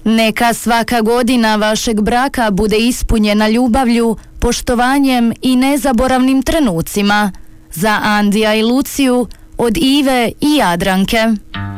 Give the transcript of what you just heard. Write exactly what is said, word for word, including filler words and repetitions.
Neka svaka godina vašeg braka bude ispunjena ljubavlju, poštovanjem i nezaboravnim trenucima. Za Andija i Luciju od Ive i Jadranke.